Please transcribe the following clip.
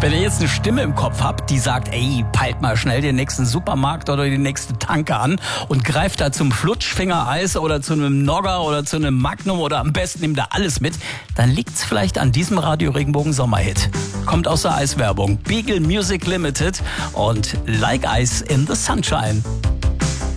Wenn ihr jetzt eine Stimme im Kopf habt, die sagt, ey, peilt mal schnell den nächsten Supermarkt oder die nächste Tanke an und greift da zum Flutschfingereis oder zu einem Nogger oder zu einem Magnum oder am besten nimmt da alles mit, dann liegt's vielleicht an diesem Radio Regenbogen Sommerhit. Kommt aus der Eiswerbung. Beagle Music Limited und Like Ice in the Sunshine.